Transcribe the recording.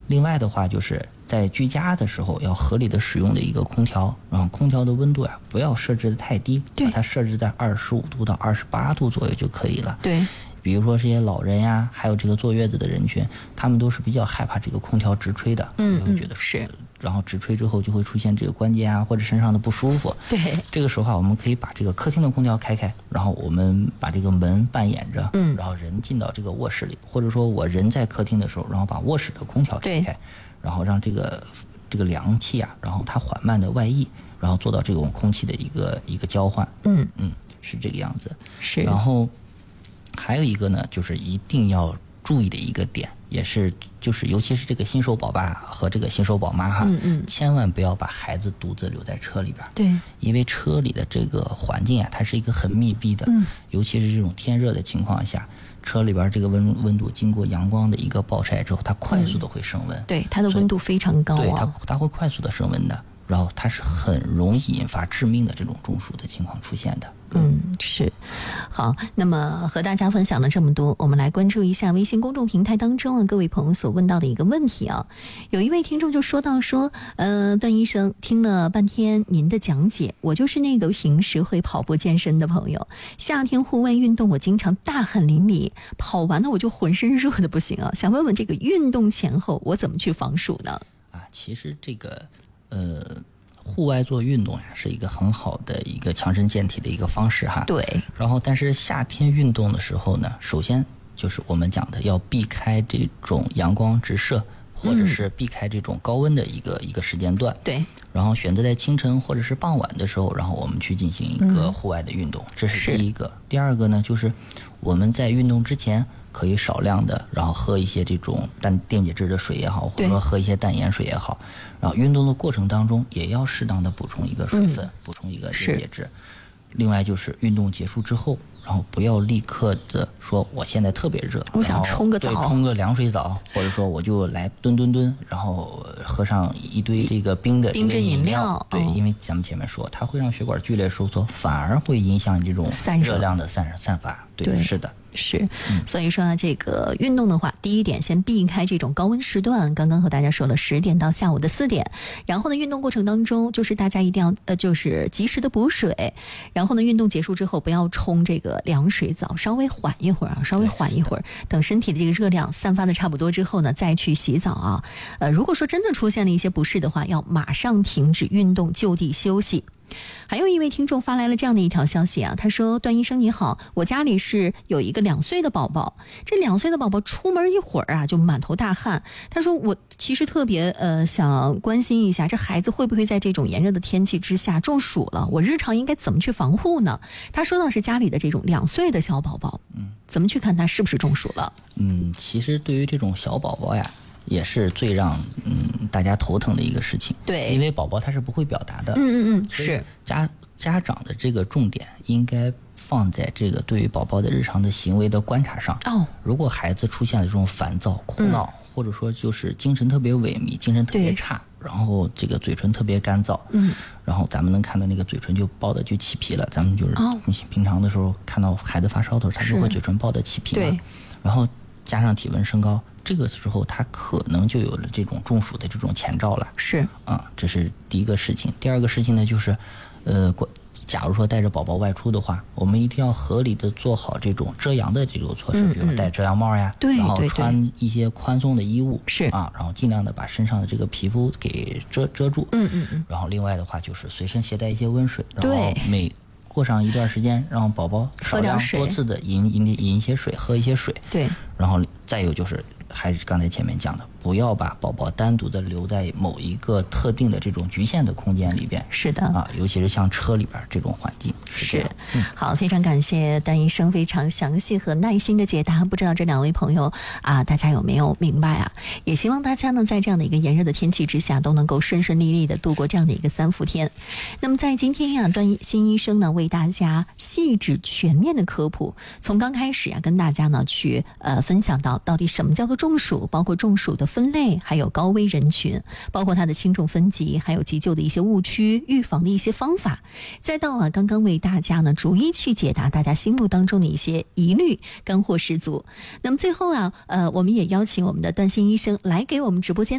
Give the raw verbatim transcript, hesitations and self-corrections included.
另外的话就是在居家的时候要合理的使用的一个空调，然后空调的温度呀、啊、不要设置的太低，把它设置在二十五度到二十八度左右就可以了。 对。 比如说这些老人呀，还有这个坐月子的人群，他们都是比较害怕这个空调直吹的， 嗯， 会觉得是， 然后直吹之后就会出现这个关节啊或者身上的不舒服。 对， 这个时候啊，我们可以把这个客厅的空调开开，然后我们把这个门半掩着， 嗯， 然后人进到这个卧室里，或者说我人在客厅的时候，然后把卧室的空调开开，然后让这个这个凉气啊，然后它缓慢的外溢，然后做到这种空气的一个一个交换。 嗯嗯，是这个样子。 是， 然后。还有一个呢，就是一定要注意的一个点，也是就是尤其是这个新手宝爸和这个新手宝妈哈， 嗯嗯， 千万不要把孩子独自留在车里边。 对， 因为车里的这个环境啊，它是一个很密闭的， 嗯， 尤其是这种天热的情况下，车里边这个温温度经过阳光的一个暴晒之后，它快速的会升温。 嗯、对，它的温度非常高啊， 对，它它会快速的升温的。然后它是很容易引发致命的这种中暑的情况出现的。 嗯，是。好，那么和大家分享了这么多，我们来关注一下微信公众平台当中啊，各位朋友所问到的一个问题啊。有一位听众就说到说，呃，段医生听了半天您的讲解，我就是那个平时会跑步健身的朋友，夏天户外运动我经常大汗淋漓，跑完了我就浑身热的不行啊，想问问这个运动前后我怎么去防暑呢？ 啊，其实这个。呃，户外做运动呀，是一个很好的一个强身健体的一个方式哈。 对。 然后，但是夏天运动的时候呢，首先就是我们讲的要避开这种阳光直射，或者是避开这种高温的一个、嗯、一个时间段。 对。 然后选择在清晨或者是傍晚的时候，然后我们去进行一个户外的运动，嗯、这是第一个。第二个呢，就是我们在运动之前。可以少量的，然后喝一些这种淡电解质的水也好，或者说喝一些淡盐水也好。然后运动的过程当中，也要适当的补充一个水分，嗯、补充一个电解质。另外就是运动结束之后，然后不要立刻的说我现在特别热， 我想冲个澡， 对，冲个凉水澡，或者说我就来蹲蹲蹲，然后喝上一堆这个冰的冰镇饮料。对，哦、因为咱们前面说，它会让血管剧烈收缩，反而会影响这种热量的散散发。对， 对， 是的。 是，所以说啊，这个运动的话，第一点先避开这种高温时段。刚刚和大家说了十点到下午的四点，然后呢，运动过程当中，就是大家一定要呃，就是及时的补水。然后呢，运动结束之后，不要冲这个凉水澡，稍微缓一会儿啊，稍微缓一会儿，等身体的这个热量散发的差不多之后呢，再去洗澡啊。呃，如果说真的出现了一些不适的话，要马上停止运动，就地休息。还有一位听众发来了这样的一条消息啊，他说：段医生你好，我家里是有一个两岁的宝宝，这两岁的宝宝出门一会儿啊就满头大汗，他说我其实特别呃想关心一下，这孩子会不会在这种炎热的天气之下中暑了，我日常应该怎么去防护呢？他说到是家里的这种两岁的小宝宝，嗯，怎么去看他是不是中暑了？ 嗯，其实对于这种小宝宝呀，也是最让嗯大家头疼的一个事情。 对， 因为宝宝他是不会表达的。 嗯嗯嗯，是家家长的这个重点应该放在这个对于宝宝的日常的行为的观察上。 哦， 如果孩子出现了这种烦躁、哭闹，嗯、或者说就是精神特别萎靡、精神特别差，然后这个嘴唇特别干燥， 嗯， 然后咱们能看到那个嘴唇就爆的就起皮了。咱们就是平常的时候看到孩子发烧的时候，他就会嘴唇爆的起皮嘛。然后加上体温升高。这个时候他可能就有了这种中暑的这种前兆了。 是啊，这是第一个事情。第二个事情呢，就是呃假如说带着宝宝外出的话，我们一定要合理的做好这种遮阳的这种措施，嗯嗯比如戴遮阳帽呀， 对， 然后穿一些宽松的衣物， 是啊，然后尽量的把身上的这个皮肤给遮遮住。 嗯嗯嗯。 然后另外的话就是随身携带一些温水，然后每过上一段时间，让宝宝少量多次的饮饮饮一些水，喝一些水。 对。 然后再有就是。还是刚才前面讲的，不要把宝宝单独的留在某一个特定的这种局限的空间里边。 是的啊，尤其是像车里边这种环境。是, 是嗯、好，非常感谢段医生非常详细和耐心的解答。不知道这两位朋友啊，大家有没有明白啊？也希望大家呢，在这样的一个炎热的天气之下，都能够顺顺利利的度过这样的一个三伏天。那么在今天呀、啊，段新医生呢为大家细致全面的科普，从刚开始啊，跟大家呢去呃分享到到底什么叫做中暑，包括中暑的分类，还有高危人群，包括它的轻重分级，还有急救的一些误区，预防的一些方法，再到啊刚刚为大家呢逐一去解答大家心目当中的一些疑虑，干货十足。那么最后啊，呃，我们也邀请我们的段新医生来给我们直播间